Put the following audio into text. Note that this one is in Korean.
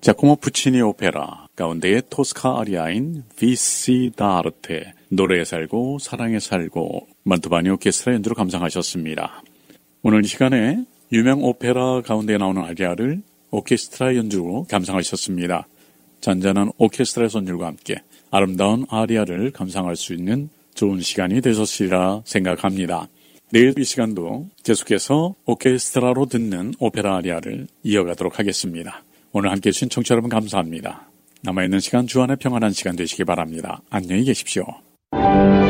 자코모 푸치니 오페라 가운데의 토스카 아리아인 비시 다르테 노래에 살고 사랑에 살고 만투바니 오케스트라 연주로 감상하셨습니다. 오늘 이 시간에 유명 오페라 가운데 나오는 아리아를 오케스트라 연주로 감상하셨습니다. 잔잔한 오케스트라 선율과 함께 아름다운 아리아를 감상할 수 있는 좋은 시간이 되셨으리라 생각합니다. 내일 이 시간도 계속해서 오케스트라로 듣는 오페라 아리아를 이어가도록 하겠습니다. 오늘 함께해 주신 청취자 여러분 감사합니다. 남아있는 시간 주안의 평안한 시간 되시기 바랍니다. 안녕히 계십시오.